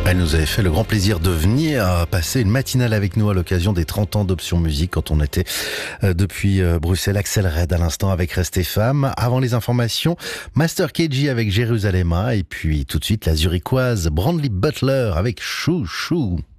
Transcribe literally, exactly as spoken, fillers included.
Elle nous avait fait le grand plaisir de venir passer une matinale avec nous à l'occasion des trente ans d'Option Musique quand on était euh, depuis euh, Bruxelles. Axel Red à l'instant avec Restez Femme. Avant les informations, Master K G avec Jérusalem et puis tout de suite la zurichoise Brandly Butler avec Chou Chou.